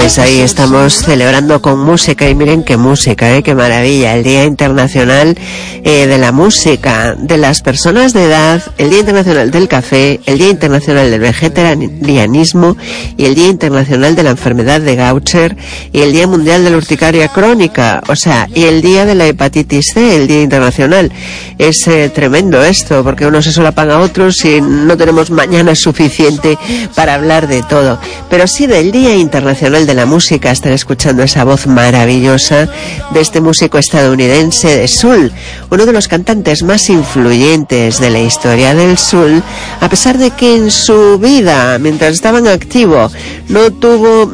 Pues ahí estamos celebrando con música, y miren qué música, qué maravilla, el Día Internacional de la Música, de las personas de edad, el Día Internacional del Café, el Día Internacional del Vegetarianismo y el Día Internacional de la Enfermedad de Gaucher y el Día Mundial de la Urticaria Crónica, o sea, y el Día de la Hepatitis C, el Día Internacional. Es tremendo esto, porque uno se solapan a otros y no tenemos mañana suficiente para hablar de todo, pero sí del Día Internacional de la Música. Estar escuchando esa voz maravillosa de este músico estadounidense de soul, uno de los cantantes más influyentes de la historia del soul, a pesar de que en su vida, mientras estaba en activo, no tuvo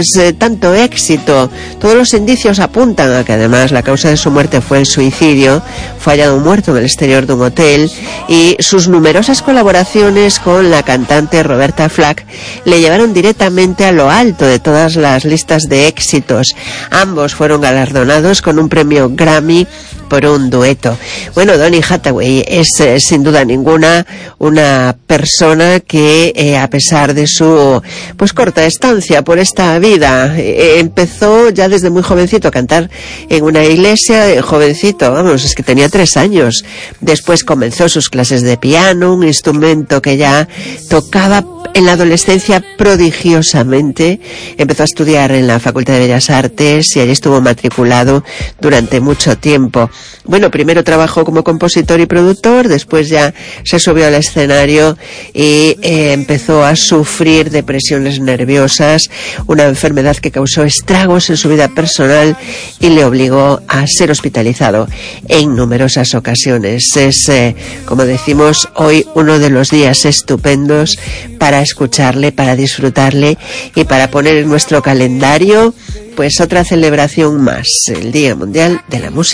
tanto éxito. Todos los indicios apuntan a que además la causa de su muerte fue el suicidio. Fue hallado muerto en el exterior de un hotel, y sus numerosas colaboraciones con la cantante Roberta Flack le llevaron directamente a lo alto de todas las listas de éxitos. Ambos fueron galardonados con un premio Grammy por un dueto. Bueno, Donny Hathaway es sin duda ninguna una persona que a pesar de su corta estancia por esta vida, empezó ya desde muy jovencito a cantar en una iglesia. Jovencito, vamos, es que tenía 3 años. Después comenzó sus clases de piano, un instrumento que ya tocaba en la adolescencia prodigiosamente. Empezó a estudiar en la Facultad de Bellas Artes y allí estuvo matriculado durante mucho tiempo. Bueno, primero trabajó como compositor y productor, después ya se subió al escenario y empezó a sufrir depresiones nerviosas, una enfermedad que causó estragos en su vida personal y le obligó a ser hospitalizado en numerosas ocasiones. Es, como decimos, hoy uno de los días estupendos para escucharle, para disfrutarle y para poner en nuestro calendario otra celebración más, el Día Mundial de la Música.